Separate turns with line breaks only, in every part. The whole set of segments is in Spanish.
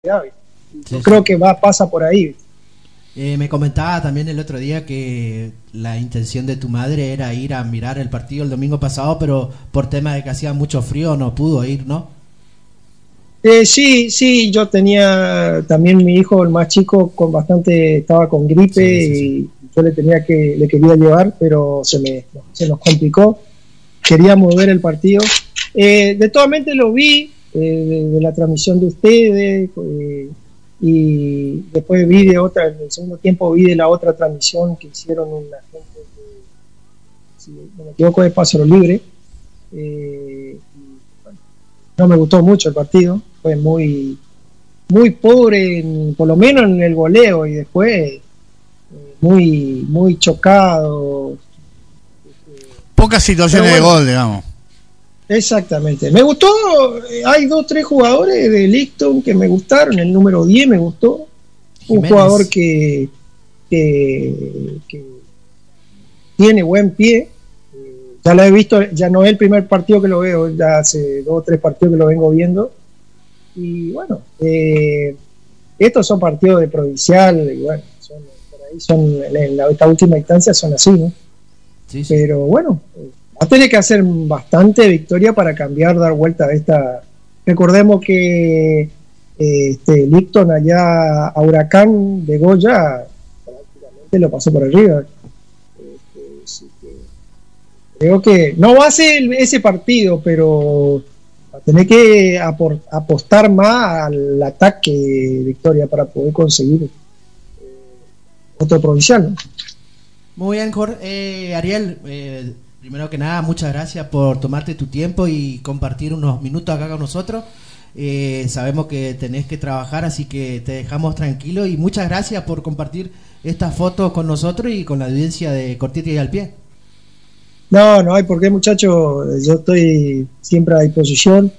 Yo creo que pasa por ahí.
Me comentaba también el otro día que la intención de tu madre era ir a mirar el partido el domingo pasado, pero por tema de que hacía mucho frío no pudo ir, ¿no?
Sí, yo tenía también mi hijo, el más chico, estaba con gripe
Sí.
y yo le quería llevar, pero se nos complicó. Queríamos ver el partido. De todas maneras lo vi de la transmisión de ustedes y después vi en el segundo tiempo vi de la otra transmisión que hicieron una gente si no me equivoco, de Paso Libre. Bueno, no me gustó mucho el partido, fue muy pobre, por lo menos en el goleo, y después muy chocado.
Pocas situaciones
Bueno,
de gol, digamos.
exactamente. Me gustó, hay 2 o 3 jugadores de Licton que me gustaron. El número 10 me gustó. Un jugador
Jiménez.
que tiene buen pie. Ya lo he visto, ya no es el primer partido que lo veo, ya hace 2 o 3 partidos que lo vengo viendo. Y bueno, estos son partidos de provincial, y bueno, por ahí esta última instancia son así, ¿no?
Sí.
Pero bueno, va a tener que hacer bastante victoria para dar vuelta a esta. Recordemos que Licton allá a Huracán de Goya prácticamente lo pasó por arriba. Así que creo que no va a ser ese partido, pero va a tener que apostar más al ataque victoria para poder conseguir otro provincial, ¿no?
Muy bien, Jorge. Ariel, primero que nada, muchas gracias por tomarte tu tiempo y compartir unos minutos acá con nosotros. Sabemos que tenés que trabajar, así que te dejamos tranquilo y muchas gracias por compartir estas fotos con nosotros y con la audiencia de Cortita y al Pie.
No hay por qué, muchachos. Yo estoy siempre a disposición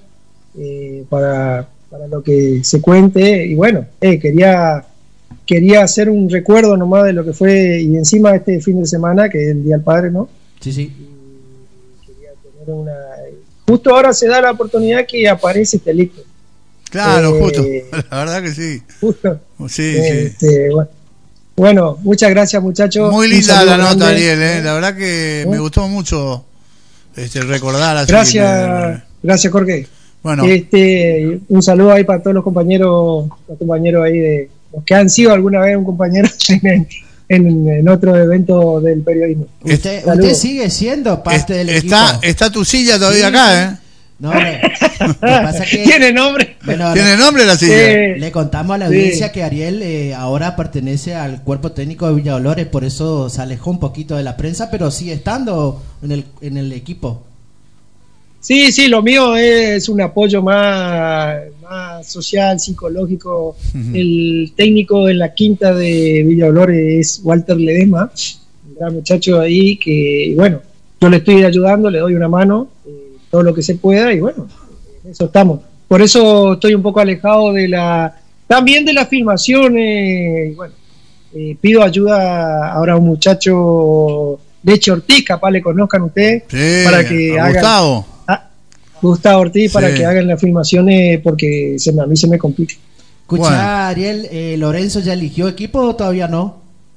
para lo que se cuente. Y bueno, quería hacer un recuerdo nomás de lo que fue, y encima este fin de semana, que es el Día del Padre, ¿no?
Sí.
Y quería tener justo ahora se da la oportunidad que aparece este Licton.
Claro, justo. La verdad que sí.
Justo.
Sí.
Bueno, muchas gracias, muchachos.
Muy
Un
linda la
saludo
nota,
grande.
Ariel. La verdad que me gustó mucho recordar así.
Gracias, Jorge.
Bueno,
Un saludo ahí para todos los compañeros ahí de los que han sido alguna vez un compañero en otro evento del periodismo.
Usted sigue siendo parte del equipo.
Está tu silla todavía acá, ¿eh?
No, lo que pasa que
tiene nombre.
Bueno, ¿tiene nombre la silla?
Le contamos a la audiencia que Ariel ahora pertenece al cuerpo técnico de Villa Dolores, por eso se alejó un poquito de la prensa, pero sigue estando en el equipo.
Sí, lo mío es un apoyo más social, psicológico. El técnico en la quinta de Villa Dolores es Walter Ledesma, un gran muchacho ahí que, bueno, yo le estoy ayudando, le doy una mano, todo lo que se pueda, y bueno, en eso estamos. Por eso estoy un poco alejado también de las filmaciones. Bueno, pido ayuda ahora a un muchacho Leche Ortiz, capaz le conozcan ustedes, para que hagan. Gustavo Ortiz, para que hagan las filmaciones, porque a mí se me complica.
Escucha, Ariel, ¿Lorenzo ya eligió equipo o todavía no?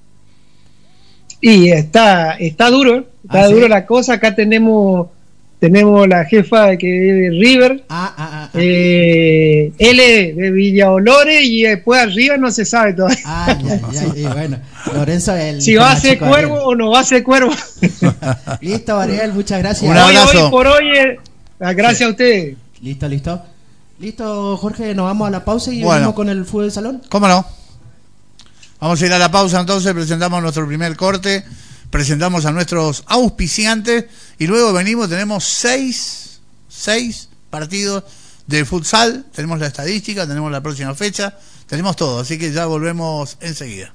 Y está duro, duro la cosa. Acá tenemos la jefa que es de River, él es de Villa Dolores, y después arriba no se sabe todavía.
Bueno, Lorenzo,
si va a ser Cuervo Ariel, o no va a ser Cuervo.
Listo, Ariel, muchas gracias.
Un abrazo. Hoy por hoy gracias a ustedes.
Listo, Jorge, nos vamos a la pausa y venimos con el fútbol de salón.
¿Cómo no? Vamos a ir a la pausa entonces, presentamos nuestro primer corte, presentamos a nuestros auspiciantes y luego venimos, tenemos seis partidos de futsal, tenemos la estadística, tenemos la próxima fecha, tenemos todo, así que ya volvemos enseguida.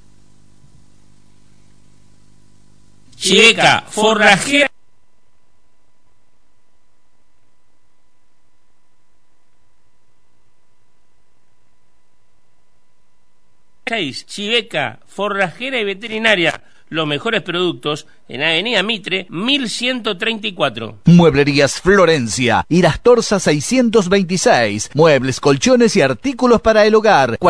Chiveca, forrajera. Chiveca, forrajera y veterinaria. los mejores productos en Avenida Mitre 1134.
Mueblerías Florencia, Irastorza 626, muebles, colchones y artículos para el hogar.